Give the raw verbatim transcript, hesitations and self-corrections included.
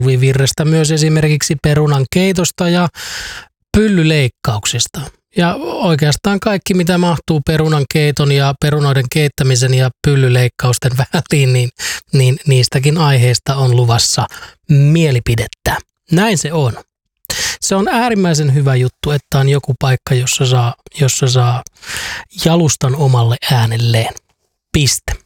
virrestä myös esimerkiksi perunan keitosta ja pyllyleikkauksista. Ja oikeastaan kaikki, mitä mahtuu perunan keiton ja perunoiden keittämisen ja pyllyleikkausten väliin, niin, niin niistäkin aiheista on luvassa mielipidettä. Näin se on. Se on äärimmäisen hyvä juttu, että on joku paikka, jossa saa, jossa saa jalustan omalle äänelleen. Piste.